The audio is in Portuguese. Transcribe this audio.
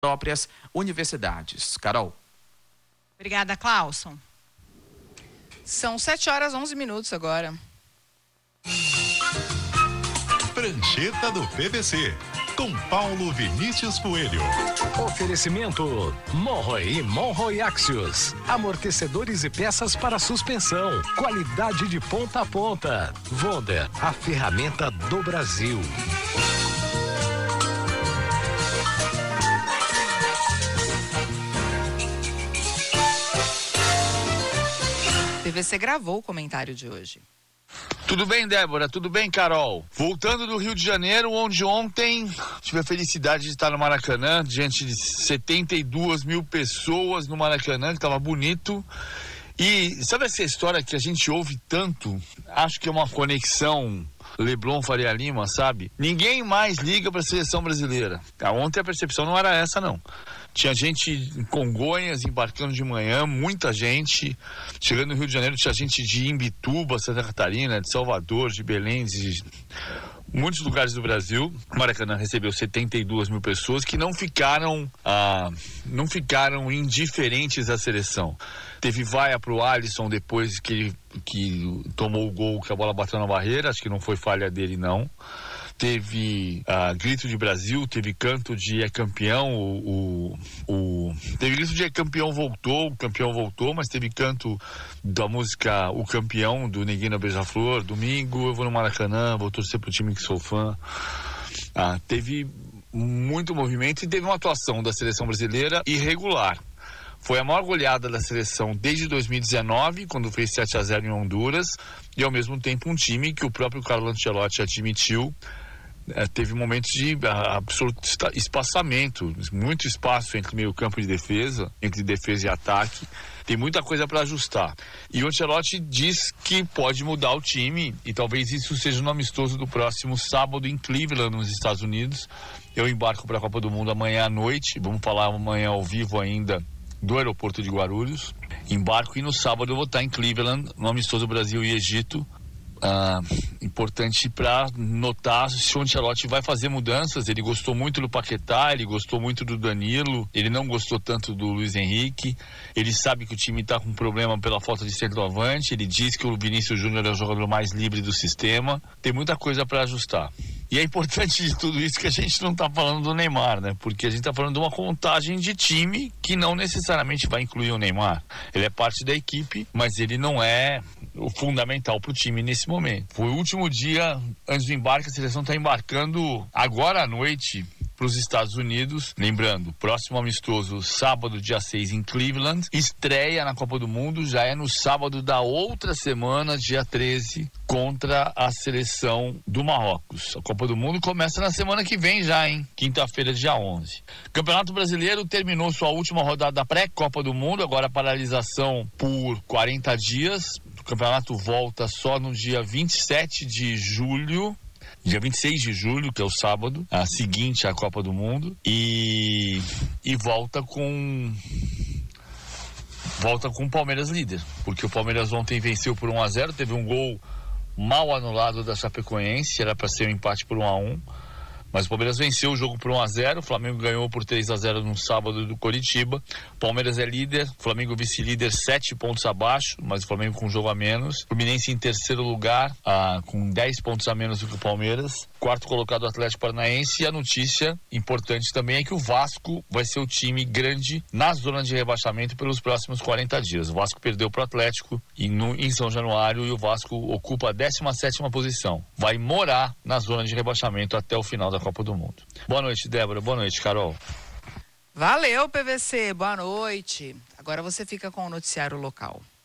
próprias universidades. Carol. Obrigada, Clauson. São 7h11 agora. Prancheta do PVC, com Paulo Vinícius Coelho. Oferecimento Monroe e Monroe Axios. Amortecedores e peças para suspensão. Qualidade de ponta a ponta. Wonder, a ferramenta do Brasil. PVC gravou o comentário de hoje. Tudo bem, Débora? Tudo bem, Carol? Voltando do Rio de Janeiro, onde ontem tive a felicidade de estar no Maracanã, diante de 72 mil pessoas no Maracanã, que estava bonito. E sabe essa história que a gente ouve tanto? Acho que é uma conexão Leblon Faria Lima, sabe? Ninguém mais liga para a seleção brasileira. Ontem a percepção não era essa, não. Tinha gente em Congonhas embarcando de manhã, muita gente. Chegando no Rio de Janeiro, tinha gente de Imbituba, Santa Catarina, de Salvador, de Belém, de muitos lugares do Brasil. O Maracanã recebeu 72 mil pessoas que não ficaram indiferentes à seleção. Teve vaia pro Alisson depois que tomou o gol, que a bola bateu na barreira. Acho que não foi falha dele, não. Teve grito de Brasil, teve canto de é campeão, teve grito de é campeão voltou, o campeão voltou, mas teve canto da música O Campeão, do Neguinho da Beija-Flor. Domingo eu vou no Maracanã, vou torcer pro time que sou fã. Teve muito movimento e teve uma atuação da seleção brasileira irregular. Foi a maior goleada da seleção desde 2019, quando fez 7-0 em Honduras, e ao mesmo tempo um time que o próprio Carlo Ancelotti admitiu teve momentos de absoluto espaçamento, muito espaço entre meio campo e defesa, entre defesa e ataque. Tem muita coisa para ajustar. E o Ancelotti diz que pode mudar o time, e talvez isso seja no amistoso do próximo sábado em Cleveland, nos Estados Unidos. Eu embarco para a Copa do Mundo amanhã à noite, vamos falar amanhã ao vivo ainda do aeroporto de Guarulhos. Embarco e no sábado eu vou estar em Cleveland, no amistoso Brasil e Egito. Importante para notar se o Ancelotti vai fazer mudanças. Ele gostou muito do Paquetá, ele gostou muito do Danilo, ele não gostou tanto do Luiz Henrique. Ele sabe que o time está com problema pela falta de centroavante. Ele diz que o Vinícius Júnior é o jogador mais livre do sistema. Tem muita coisa para ajustar. E é importante de tudo isso que a gente não está falando do Neymar, né? Porque a gente está falando de uma contagem de time que não necessariamente vai incluir o Neymar. Ele é parte da equipe, mas ele não é o fundamental para o time nesse momento. Foi o último dia antes do embarque, a seleção está embarcando agora à noite para os Estados Unidos. Lembrando, próximo amistoso, sábado, dia 6, em Cleveland. Estreia na Copa do Mundo já é no sábado da outra semana, dia 13, contra a seleção do Marrocos. A Copa do Mundo começa na semana que vem já, hein? Quinta-feira, dia 11. Campeonato Brasileiro terminou sua última rodada pré-Copa do Mundo, agora paralisação por 40 dias. O campeonato volta só no dia 27 de julho. Dia 26 de julho, que é o sábado, a seguinte à Copa do Mundo, e volta com o Palmeiras líder, porque o Palmeiras ontem venceu por 1-0, teve um gol mal anulado da Chapecoense, era para ser um empate por 1-1, mas o Palmeiras venceu o jogo por 1-0, o Flamengo ganhou por 3-0 no sábado do Coritiba. Palmeiras é líder, Flamengo vice-líder, 7 pontos abaixo, mas o Flamengo com um jogo a menos. Fluminense em terceiro lugar, com 10 pontos a menos do que o Palmeiras. Quarto colocado o Atlético Paranaense. E a notícia importante também é que o Vasco vai ser o time grande na zona de rebaixamento pelos próximos 40 dias. O Vasco perdeu para o Atlético em São Januário e o Vasco ocupa a 17ª posição. Vai morar na zona de rebaixamento até o final da Copa do Mundo. Boa noite, Débora. Boa noite, Carol. Valeu, PVC. Boa noite. Agora você fica com o noticiário local.